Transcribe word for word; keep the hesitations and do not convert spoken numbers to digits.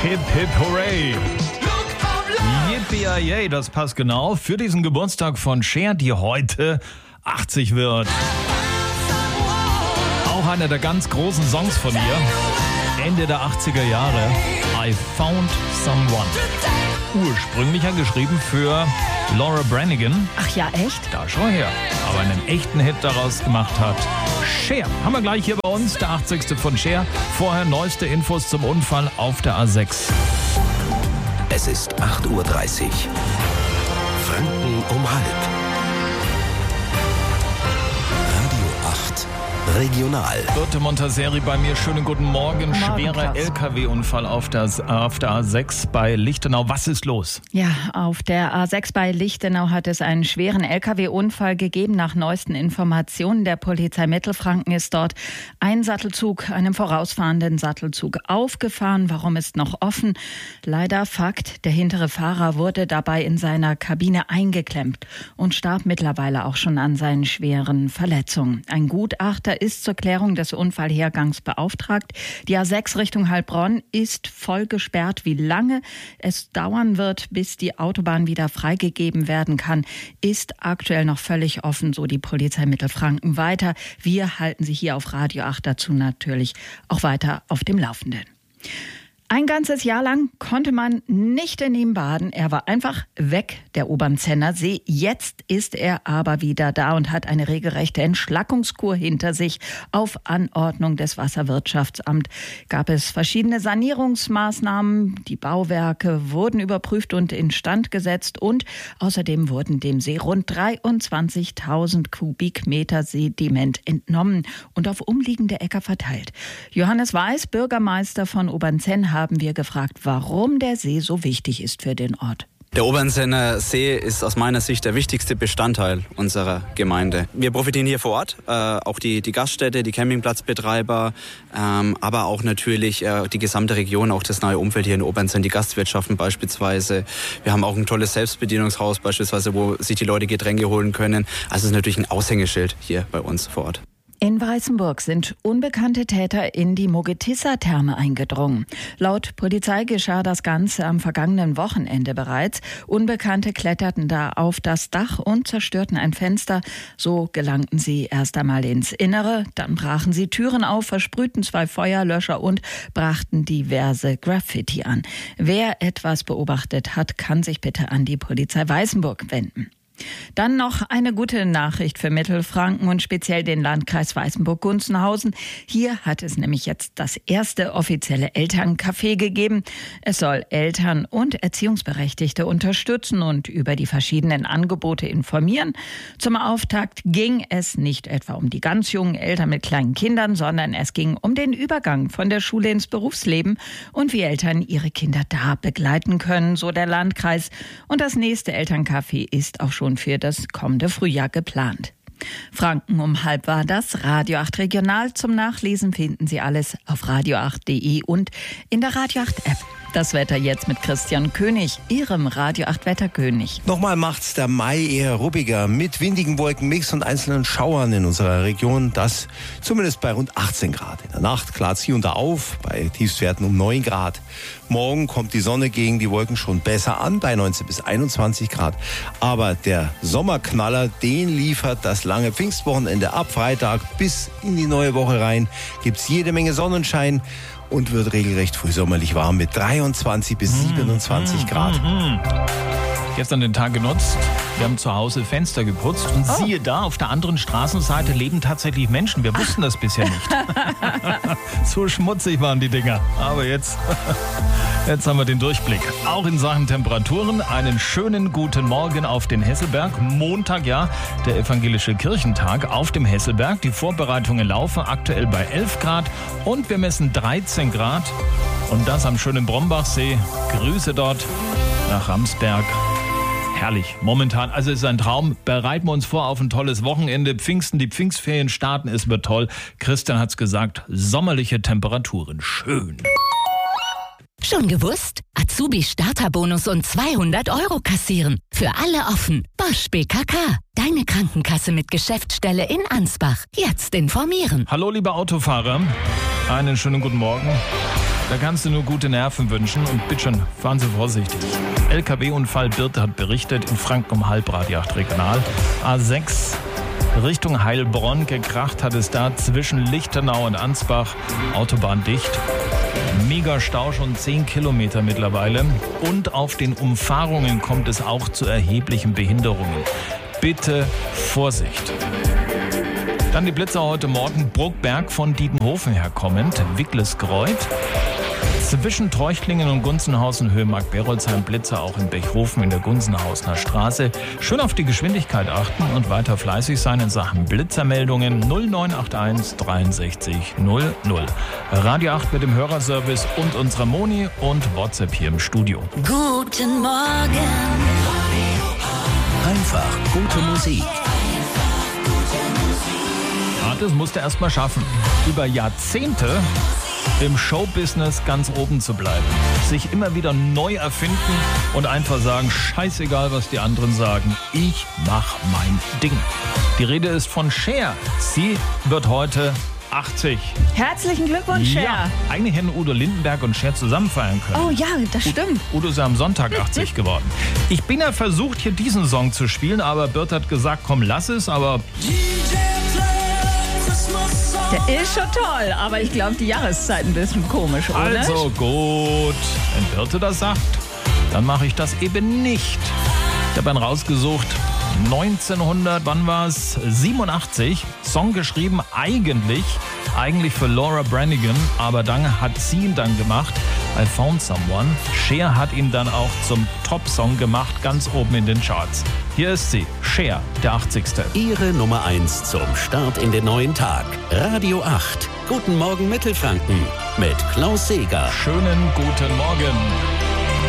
Hip Hip Hooray! Yippie-yay, das passt genau für diesen Geburtstag von Cher, die heute achtzig wird. Auch einer der ganz großen Songs von ihr, Ende der achtziger Jahre, I Found Someone. Ursprünglich geschrieben für Laura Branigan. Ach ja, echt? Da schau her. Aber einen echten Hit daraus gemacht hat Cher. Haben wir gleich hier bei uns, der achtzigste von Cher. Vorher neueste Infos zum Unfall auf der A sechs. Es ist acht Uhr dreißig. Franken um halb. Radio acht Regional. Birte Montazeri bei mir. Schönen guten Morgen. Morgen, Schwerer Klaus. L K W-Unfall auf der, auf der A sechs bei Lichtenau. Was ist los? Ja, auf der A sechs bei Lichtenau hat es einen schweren L K W-Unfall gegeben. Nach neuesten Informationen der Polizei Mittelfranken ist dort ein Sattelzug einem vorausfahrenden Sattelzug aufgefahren. Warum ist noch offen? Leider Fakt, der hintere Fahrer wurde dabei in seiner Kabine eingeklemmt und starb mittlerweile auch schon an seinen schweren Verletzungen. Ein Gutachter ist zur Klärung des Unfallhergangs beauftragt. Die A sechs Richtung Heilbronn ist voll gesperrt. Wie lange es dauern wird, bis die Autobahn wieder freigegeben werden kann, ist aktuell noch völlig offen, so die Polizei Mittelfranken weiter. Wir halten Sie hier auf Radio acht dazu natürlich auch weiter auf dem Laufenden. Ein ganzes Jahr lang konnte man nicht in ihm baden. Er war einfach weg, der Obernzenner See. Jetzt ist er aber wieder da und hat eine regelrechte Entschlackungskur hinter sich. Auf Anordnung des Wasserwirtschaftsamts gab es verschiedene Sanierungsmaßnahmen. Die Bauwerke wurden überprüft und instand gesetzt. Und außerdem wurden dem See rund dreiundzwanzigtausend Kubikmeter Sediment entnommen und auf umliegende Äcker verteilt. Johannes Weiß, Bürgermeister von Obernzenn, haben wir gefragt, warum der See so wichtig ist für den Ort. Der Obernzenner See ist aus meiner Sicht der wichtigste Bestandteil unserer Gemeinde. Wir profitieren hier vor Ort, äh, auch die, die Gaststätte, die Campingplatzbetreiber, ähm, aber auch natürlich äh, die gesamte Region, auch das neue Umfeld hier in Obernzenn, die Gastwirtschaften beispielsweise. Wir haben auch ein tolles Selbstbedienungshaus beispielsweise, wo sich die Leute Getränke holen können. Also es ist natürlich ein Aushängeschild hier bei uns vor Ort. In Weißenburg sind unbekannte Täter in die Mogetissa-Therme eingedrungen. Laut Polizei geschah das Ganze am vergangenen Wochenende bereits. Unbekannte kletterten da auf das Dach und zerstörten ein Fenster. So gelangten sie erst einmal ins Innere, dann brachen sie Türen auf, versprühten zwei Feuerlöscher und brachten diverse Graffiti an. Wer etwas beobachtet hat, kann sich bitte an die Polizei Weißenburg wenden. Dann noch eine gute Nachricht für Mittelfranken und speziell den Landkreis Weißenburg-Gunzenhausen. Hier hat es nämlich jetzt das erste offizielle Elterncafé gegeben. Es soll Eltern und Erziehungsberechtigte unterstützen und über die verschiedenen Angebote informieren. Zum Auftakt ging es nicht etwa um die ganz jungen Eltern mit kleinen Kindern, sondern es ging um den Übergang von der Schule ins Berufsleben und wie Eltern ihre Kinder da begleiten können, so der Landkreis. Und das nächste Elterncafé ist auch schon für das kommende Frühjahr geplant. Franken um halb war das. Radio acht Regional. Zum Nachlesen finden Sie alles auf radio acht punkt de und in der Radio acht App. Das Wetter jetzt mit Christian König, Ihrem Radio acht Wetterkönig. Nochmal macht's der Mai eher ruppiger mit windigen Wolkenmix und einzelnen Schauern in unserer Region. Das zumindest bei rund achtzehn Grad. In der Nacht klart's hier und da auf, bei Tiefstwerten um neun Grad. Morgen kommt die Sonne gegen die Wolken schon besser an, bei neunzehn bis einundzwanzig Grad. Aber der Sommerknaller, den liefert das lange Pfingstwochenende. Ab Freitag bis in die neue Woche rein gibt's jede Menge Sonnenschein und wird regelrecht frühsommerlich warm mit dreiundzwanzig bis siebenundzwanzig Grad. Mm, mm, mm. Gestern den Tag genutzt. Wir haben zu Hause Fenster geputzt und Oh. siehe da, auf der anderen Straßenseite leben tatsächlich Menschen. Wir wussten das bisher nicht. So schmutzig waren die Dinger. Aber jetzt, jetzt haben wir den Durchblick. Auch in Sachen Temperaturen einen schönen guten Morgen auf den Hesselberg. Montag, ja, der evangelische Kirchentag auf dem Hesselberg. Die Vorbereitungen laufen aktuell bei elf Grad und wir messen dreizehn Grad. Und das am schönen Brombachsee. Grüße dort nach Ramsberg. Herrlich, momentan, also es ist ein Traum. Bereiten wir uns vor auf ein tolles Wochenende. Pfingsten, die Pfingstferien starten, es wird toll. Christian hat's gesagt, sommerliche Temperaturen, schön. Schon gewusst? Azubi-Starterbonus und zweihundert Euro kassieren. Für alle offen. Bosch B K K. Deine Krankenkasse mit Geschäftsstelle in Ansbach. Jetzt informieren. Hallo liebe Autofahrer, einen schönen guten Morgen. Da kannst du nur gute Nerven wünschen und bitte schon, fahren Sie vorsichtig. L K W-Unfall, Birte hat berichtet, in Franken um halb, Radio acht Regional. A sechs Richtung Heilbronn, gekracht hat es da zwischen Lichtenau und Ansbach, Autobahn dicht. Mega Stau, schon zehn Kilometer mittlerweile. Und auf den Umfahrungen kommt es auch zu erheblichen Behinderungen. Bitte Vorsicht. Dann die Blitzer heute Morgen, Bruckberg von Dietenhofen her kommend, Wicklesgreuth. Zwischen Treuchtlingen und Gunzenhausen, Höhe Mark-Berolzheim, Blitzer auch in Bechhofen in der Gunzenhausener Straße. Schön auf die Geschwindigkeit achten und weiter fleißig sein in Sachen Blitzermeldungen. null neun acht eins dreiundsechzig null null. Radio acht mit dem Hörerservice und unserer Moni und WhatsApp hier im Studio. Guten Morgen. Einfach gute Musik. Ah, das musste er erst mal schaffen. Über Jahrzehnte im Showbusiness ganz oben zu bleiben. Sich immer wieder neu erfinden und einfach sagen, scheißegal, was die anderen sagen, ich mach mein Ding. Die Rede ist von Cher. Sie wird heute achtzig. Herzlichen Glückwunsch, Cher. Ja, eigentlich hätten Udo Lindenberg und Cher zusammen feiern können. Oh ja, das stimmt. Udo ist ja am Sonntag achtzig geworden. Ich bin ja versucht, hier diesen Song zu spielen, aber Bert hat gesagt, komm, lass es, aber... Der ist schon toll, aber ich glaube, die Jahreszeit ein bisschen komisch, oder? Also gut, wenn Birte das sagt, dann mache ich das eben nicht. Ich habe einen rausgesucht, neunzehnhundert, wann war es? siebenundachtzig, Song geschrieben eigentlich, eigentlich für Laura Branigan, aber dann hat sie ihn dann gemacht, I Found Someone. Cher hat ihn dann auch zum Top-Song gemacht, ganz oben in den Charts. Hier ist sie, Cher, der achtzigste. Ihre Nummer eins zum Start in den neuen Tag. Radio acht. Guten Morgen Mittelfranken mit Klaus Seeger. Schönen guten Morgen.